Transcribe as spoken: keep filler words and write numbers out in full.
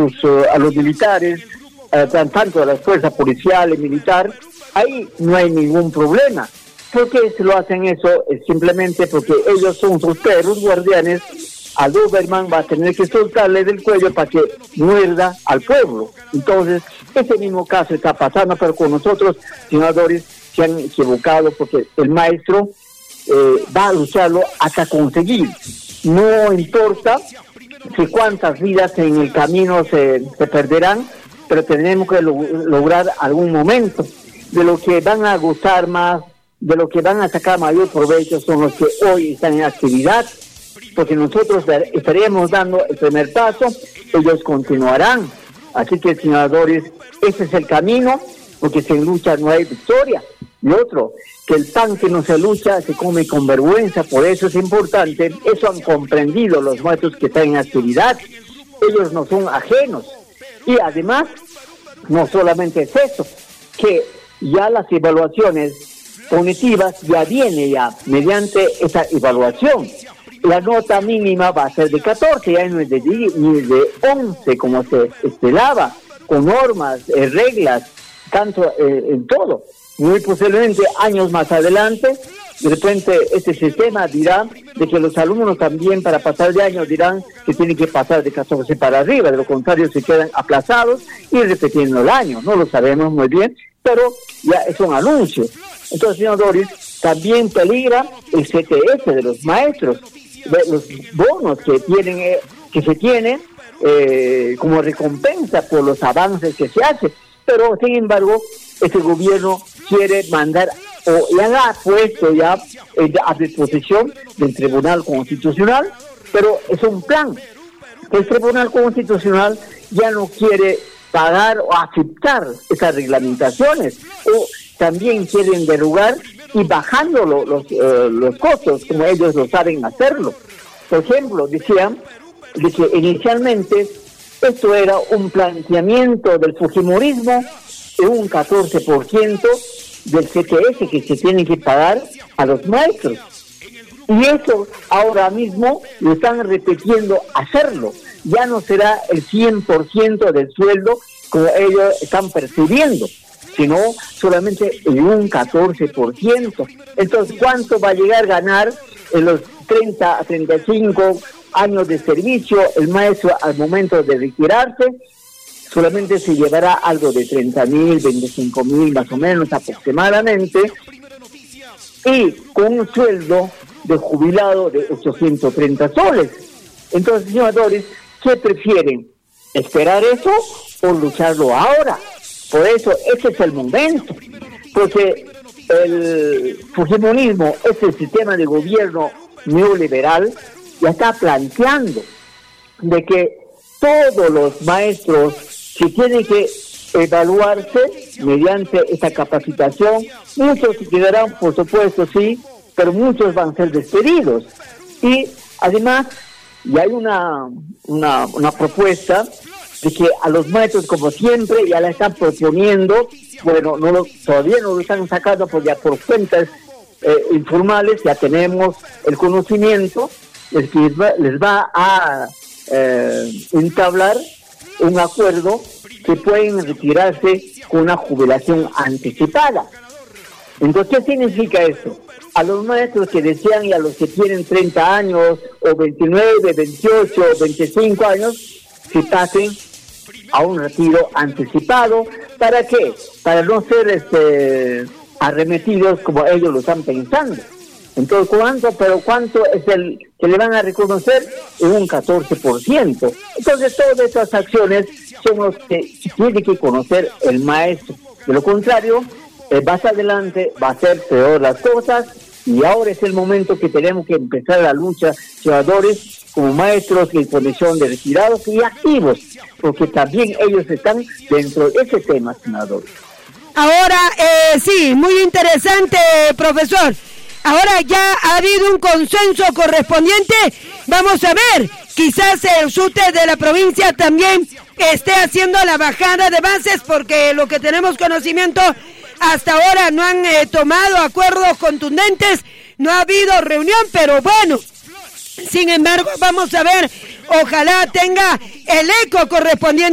sus, uh, a los militares, uh, tanto a las fuerzas policiales, militar, ahí no hay ningún problema. ¿Por qué se lo hacen eso? Es simplemente porque ellos son sus perros guardianes. Al Doberman va a tener que soltarle del cuello para que muerda al pueblo. Entonces, ese mismo caso está pasando, pero con nosotros, senadores, se han equivocado porque el maestro eh, va a lucharlo hasta conseguir. No importa si cuántas vidas en el camino se, se perderán, pero tenemos que lo, lograr algún momento. De lo que van a gustar más, de lo que van a sacar mayor provecho son los que hoy están en actividad, porque nosotros estaríamos dando el primer paso, ellos continuarán. Así que, senadores, ese es el camino, porque sin lucha no hay victoria. Y otro, que el pan que no se lucha se come con vergüenza, por eso es importante, eso han comprendido los maestros que están en actividad, ellos no son ajenos. Y además, no solamente es eso, que ya las evaluaciones cognitivas ya viene ya mediante esa evaluación. La nota mínima va a ser de catorce, ya no es de, ni de once como se esperaba, con normas, eh, reglas, tanto eh, en todo. Muy posiblemente años más adelante, de repente este sistema dirá de que los alumnos también para pasar de año dirán que tienen que pasar de catorce para arriba, de lo contrario se quedan aplazados y repitiendo el año. No lo sabemos muy bien, pero ya es un anuncio. Entonces, senadores, también peligra el C T S de los maestros, de los bonos que tienen, eh, que se tienen eh, como recompensa por los avances que se hacen. Pero, sin embargo, este gobierno quiere mandar, o ya la ha puesto ya eh, a disposición del Tribunal Constitucional, pero es un plan. El Tribunal Constitucional ya no quiere pagar o aceptar esas reglamentaciones, o también quieren derogar y bajando lo, los, uh, los costos, como ellos lo saben hacerlo. Por ejemplo, decían de que inicialmente esto era un planteamiento del fujimorismo de un catorce por ciento del C T S que se tiene que pagar a los maestros. Y eso ahora mismo lo están repitiendo hacerlo. Ya no será el cien por ciento del sueldo como ellos están percibiendo, sino solamente en un catorce por ciento. Entonces, ¿cuánto va a llegar a ganar en los treinta a treinta y cinco años de servicio el maestro al momento de retirarse? Solamente se llevará algo de treinta mil, veinticinco mil más o menos aproximadamente, y con un sueldo de jubilado de ochocientos treinta soles. Entonces, senadores, ¿qué prefieren? ¿Esperar eso o lucharlo ahora? Por eso, ese es el momento, porque el fujimorismo, este sistema de gobierno neoliberal, ya está planteando de que todos los maestros que tienen que evaluarse mediante esta capacitación, muchos se quedarán, por supuesto, sí, pero muchos van a ser despedidos. Y además, ya hay una, una, una propuesta de que a los maestros, como siempre, ya la están proponiendo, bueno, no lo, todavía no lo están sacando por, ya por cuentas eh, informales, ya tenemos el conocimiento, es que les va, les va a eh, entablar un acuerdo que pueden retirarse con una jubilación anticipada. Entonces, ¿qué significa eso? A los maestros que desean y a los que tienen treinta años, o veintinueve, veintiocho, veinticinco años, se pasen a un retiro anticipado. ¿Para qué? Para no ser este, arremetidos como ellos lo están pensando. Entonces, ¿cuánto? Pero ¿cuánto es el que le van a reconocer? En un catorce por ciento. Entonces, todas estas acciones son los que tiene que conocer el maestro. De lo contrario, eh, más adelante va a ser peor las cosas, y ahora es el momento que tenemos que empezar la lucha, senadores, como maestros en condición de retirados y activos, porque también ellos están dentro de ese tema, senadores. Ahora, eh, sí, muy interesante, profesor. Ahora ya ha habido un consenso correspondiente. Vamos a ver, quizás el S U T E de la provincia también esté haciendo la bajada de bases, porque lo que tenemos conocimiento hasta ahora no han eh, tomado acuerdos contundentes, no ha habido reunión, pero bueno, sin embargo, vamos a ver, ojalá tenga el eco correspondiente